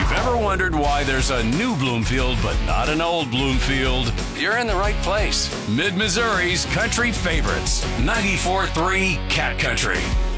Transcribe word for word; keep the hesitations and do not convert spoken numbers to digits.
you've ever wondered why there's a new Bloomfield but not an old Bloomfield, you're in the right place. Mid-Missouri's country favorites, ninety-four point three Cat Country.